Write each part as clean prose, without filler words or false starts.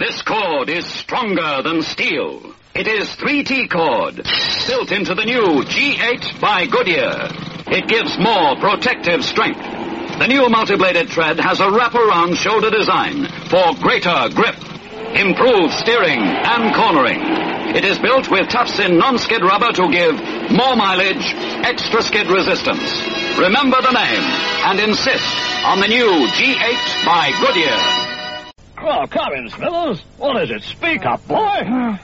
This cord is stronger than steel. It is 3T cord, built into the new G8 by Goodyear. It gives more protective strength. The new multi-bladed tread has a wrap-around shoulder design for greater grip, improved steering and cornering. It is built with tough-in non-skid rubber to give more mileage, extra skid resistance. Remember the name and insist on the new G8 by Goodyear. Oh, come in, Smithers. What is it? Speak up, boy.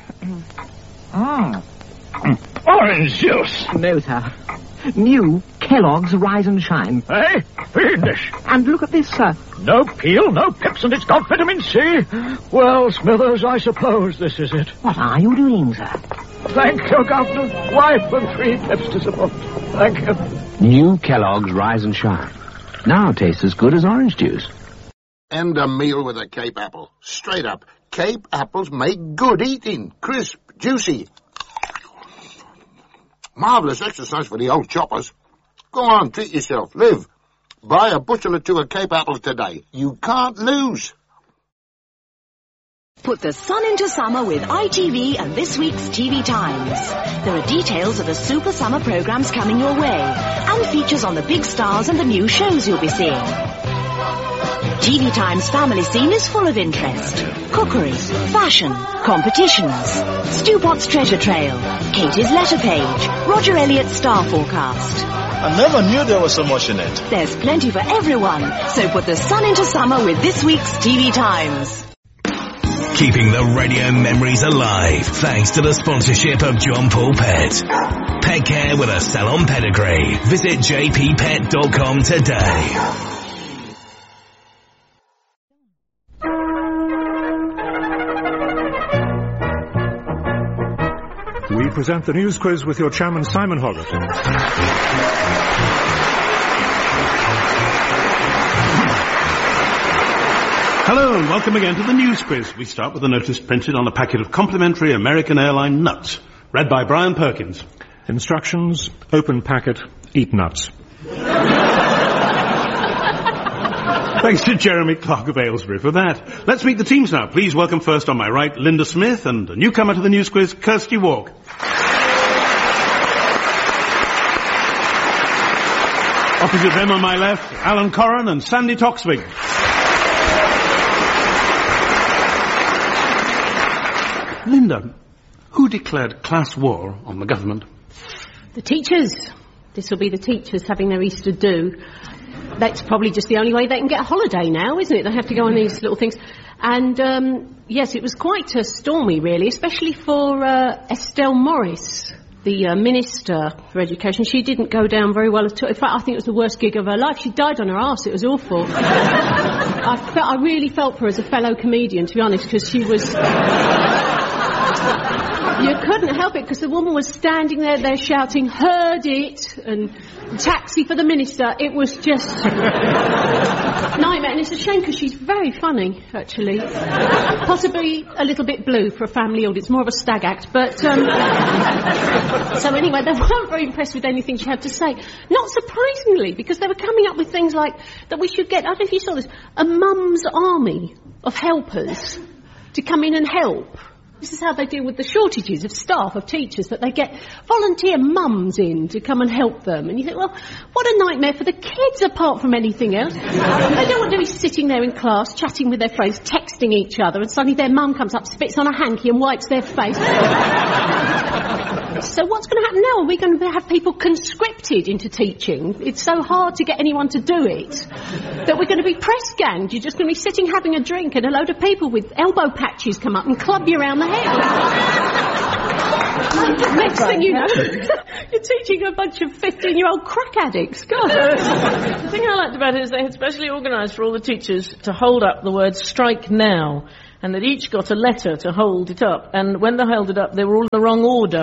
Orange juice. No, sir. New Kellogg's Rise and Shine. Hey, fiendish. And look at this, sir. No peel, no pips, and it's got vitamin C. Well, Smithers, I suppose this is it. What are you doing, sir? Thank you, Governor. Wife and 3 pips to support. Thank you. New Kellogg's Rise and Shine. Now tastes as good as orange juice. And a meal with a Cape apple. Straight up. Cape apples make good eating. Crisp, juicy. Marvellous exercise for the old choppers. Go on, treat yourself. Live. Buy a bushel or 2 of Cape apples today. You can't lose. Put the sun into summer with ITV and this week's TV Times. There are details of the Super Summer programmes coming your way, and features on the big stars and the new shows you'll be seeing. TV Times family scene is full of interest. Cookery, fashion, competitions, Stu Potts treasure trail, Katie's letter page, Roger Elliott's star forecast. I never knew there was so much in it. There's plenty for everyone, so put the sun into summer with this week's TV Times. Keeping the radio memories alive thanks to the sponsorship of John Paul Pet. Pet care with a salon pedigree. Visit jppet.com today. We present the news quiz with your chairman, Simon Hoggart. Hello and welcome again to the news quiz. We start with a notice printed on a packet of complimentary American Airline nuts, read by Brian Perkins. Instructions: open packet, eat nuts. Thanks to Jeremy Clark of Aylesbury for that. Let's meet the teams now. Please welcome first on my right, Linda Smith, and a newcomer to the news quiz, Kirsty Walk. Opposite them on my left, Alan Corran and Sandy Toksvig. Linda, who declared class war on the government? The teachers. This will be the teachers having their Easter do. That's probably just the only way they can get a holiday now, isn't it? They have to go on these little things. And, yes, it was quite stormy, really, especially for Estelle Morris, the Minister for Education. She didn't go down very well at all. In fact, I think it was the worst gig of her life. She died on her arse. It was awful. I really felt for her as a fellow comedian, to be honest, because she was... You couldn't help it because the woman was standing there shouting, "Heard it," and "Taxi for the Minister." It was just nightmare. And it's a shame because she's very funny, actually. Possibly a little bit blue for a family audience, more of a stag act. But, so anyway, they weren't very impressed with anything she had to say. Not surprisingly, because they were coming up with things like that we should get, I don't know if you saw this, a mum's army of helpers to come in and help. This is how they deal with the shortages of staff, of teachers, that they get volunteer mums in to come and help them. And you think, well, what a nightmare for the kids apart from anything else. They don't want to be sitting there in class, chatting with their friends, texting each other, and suddenly their mum comes up, spits on a hanky and wipes their face. So what's going to happen now? Are we going to have people conscripted into teaching? It's so hard to get anyone to do it that we're going to be press ganged. You're just going to be sitting having a drink and a load of people with elbow patches come up and club you around the head. Next thing you know, you're teaching a bunch of 15-year-old crack addicts. God. The thing I liked about it is they had specially organised for all the teachers to hold up the word "strike now," and they'd each got a letter to hold it up, and when they held it up, they were all in the wrong order.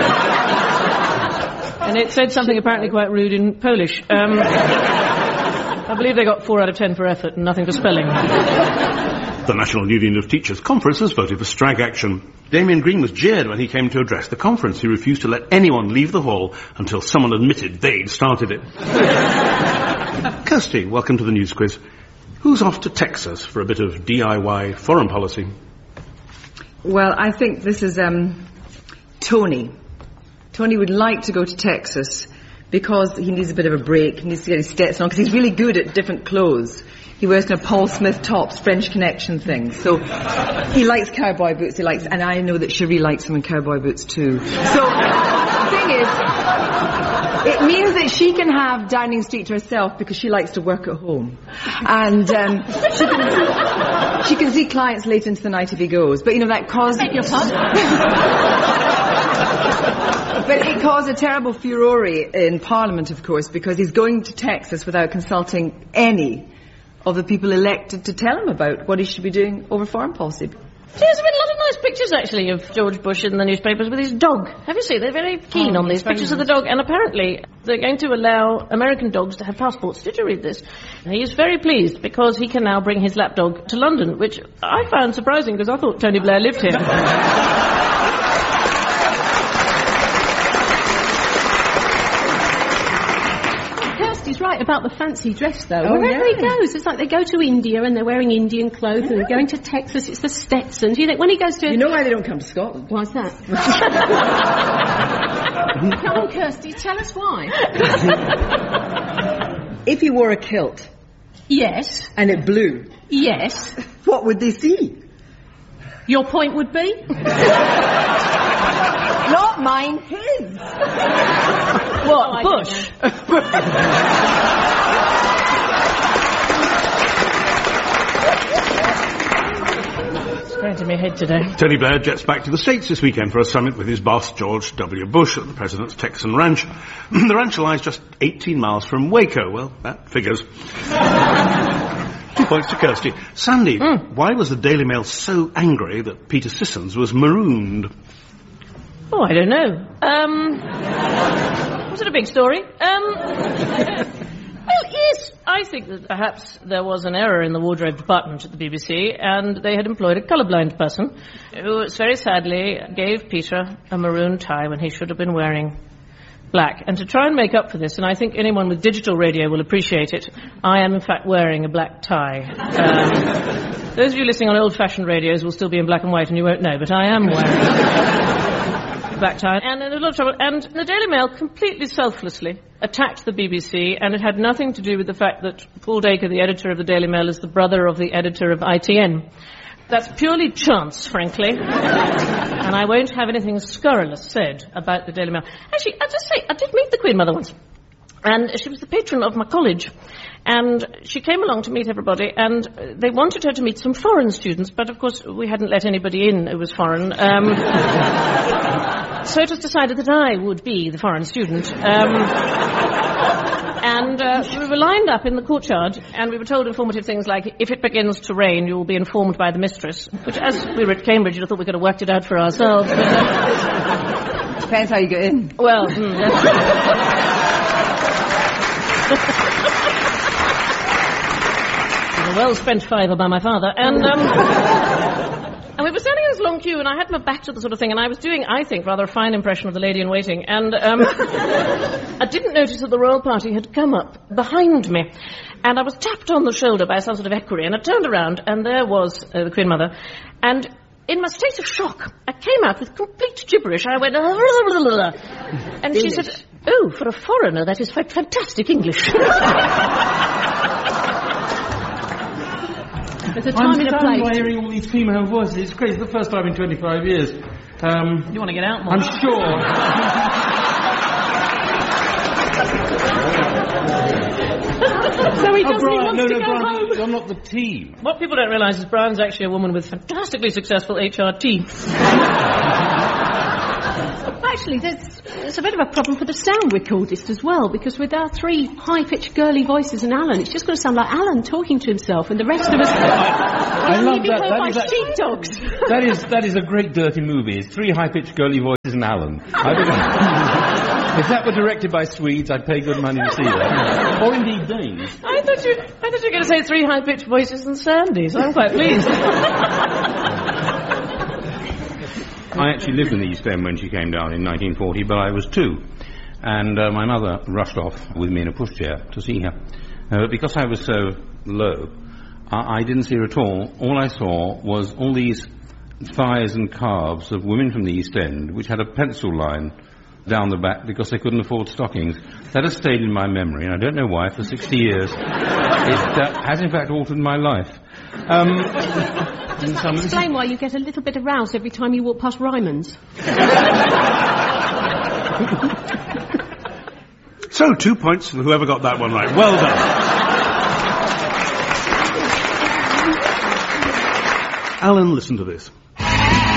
And it said something apparently quite rude in Polish. I believe they got 4 out of 10 for effort and nothing for spelling. The National Union of Teachers Conference has voted for strike action. Damien Green was jeered when he came to address the conference. He refused to let anyone leave the hall until someone admitted they'd started it. Kirsty, welcome to the news quiz. Who's off to Texas for a bit of DIY foreign policy? Well, I think this is Tony. Tony would like to go to Texas because he needs a bit of a break. He needs to get his Stetson on because he's really good at different clothes. He wears kind of Paul Smith tops, French Connection things. So he likes cowboy boots. And I know that Cherie likes them in cowboy boots too. So the thing is, it means that she can have Downing Street to herself because she likes to work at home. And she can see clients late into the night if he goes. But, you know, that caused... Beg your pardon? But it caused a terrible furore in Parliament, of course, because he's going to Texas without consulting any of the people elected to tell him about what he should be doing over foreign policy. There's been a lot of nice pictures, actually, of George Bush in the newspapers with his dog. Have you seen? They're very keen on these pictures of the dog. And apparently, they're going to allow American dogs to have passports. Did you read this? And he is very pleased because he can now bring his lapdog to London, which I found surprising because I thought Tony Blair lived here. Kirsty's right about the fancy dress, though. Wherever he goes, it's like they go to India and they're wearing Indian clothes, and they're going to Texas, it's the Stetsons. You think when he goes to... You know why they don't come to Scotland? Why's that? Come on, Kirsty, tell us why. If he wore a kilt... Yes. And it blew... Yes. What would they see? Your point would be? Not mine, his. What, Bush? It's going to my head today. Tony Blair jets back to the States this weekend for a summit with his boss, George W. Bush, at the President's Texan ranch. The ranch lies just 18 miles from Waco. Well, that figures. 2 points to Kirsty. Sandy, why was the Daily Mail so angry that Peter Sissons was marooned? Oh, I don't know. Was it a big story? Well, yes, I think that perhaps there was an error in the wardrobe department at the BBC, and they had employed a colourblind person who, very sadly, gave Peter a maroon tie when he should have been wearing black. And to try and make up for this, and I think anyone with digital radio will appreciate it, I am in fact wearing a black tie. Those of you listening on old-fashioned radios will still be in black and white and you won't know, but I am wearing black tie, and in a lot of trouble. And the Daily Mail completely selflessly attacked the BBC, and it had nothing to do with the fact that Paul Dacre, the editor of the Daily Mail, is the brother of the editor of ITN. That's purely chance, frankly. And I won't have anything scurrilous said about the Daily Mail. Actually, I'll just say, I did meet the Queen Mother once. And she was the patron of my college. And she came along to meet everybody, and they wanted her to meet some foreign students, but of course we hadn't let anybody in who was foreign. So it was decided that I would be the foreign student. And we were lined up in the courtyard, and we were told informative things like, if it begins to rain, you will be informed by the mistress, which, as we were at Cambridge, I thought we could have worked it out for ourselves. Depends how you get in. Well, a well-spent fiver by my father, and we were standing in this long queue, and I had my back to the sort of thing, and I was doing, I think, rather a fine impression of the lady in waiting, and I didn't notice that the royal party had come up behind me, and I was tapped on the shoulder by some sort of equerry, and I turned around, and there was the Queen Mother, and in my state of shock, I came out with complete gibberish. I went, and she said, "Oh, for a foreigner, that is fantastic English." There's a time in a place. By hearing all these female voices, it's crazy. It's the first time in 25 years. You want to get out more? I'm sure. So he doesn't Brian, want to go Brian, home. you're not the team. What people don't realise is Brian's actually a woman with fantastically successful HRT. Actually, there's a bit of a problem for the sound recordist as well, because with our three high-pitched girly voices and Alan, it's just going to sound like Alan talking to himself, and the rest of us I love that. sheepdogs. That is a great dirty movie. It's three high-pitched girly voices and Alan. If that were directed by Swedes, I'd pay good money to see that. Or indeed Danes. I thought you were going to say three high-pitched voices and Sandy, so I'm quite pleased. I actually lived in the East End when she came down in 1940, but I was 2. And my mother rushed off with me in a pushchair to see her. But because I was so low, I didn't see her at all. All I saw was all these thighs and calves of women from the East End, which had a pencil line down the back because they couldn't afford stockings. That has stayed in my memory, and I don't know why, for 60 years. It has, in fact, altered my life. Explain why you get a little bit aroused every time you walk past Ryman's. So, 2 points for whoever got that one right. Well done. Alan, listen to this.